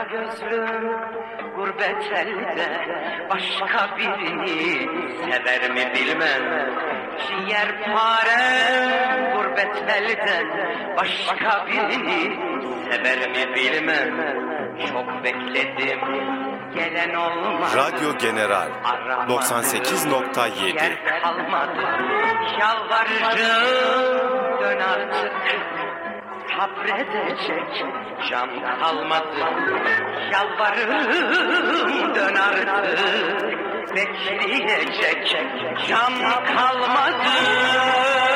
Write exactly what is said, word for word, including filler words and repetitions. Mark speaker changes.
Speaker 1: gözlüm gurbet elde başka birini sever mi bilmem. Ciğer parem gurbet elde başka birini sever mi bilmem. Çok bekledim gelen olmadı.
Speaker 2: Radyo General doksan sekiz nokta yedi.
Speaker 1: Yer kalmadı. Yalvarırım dön artık. Sabredecek can kalmadı. Yalvarırım dön artık. Bekleyecek can kalmadı.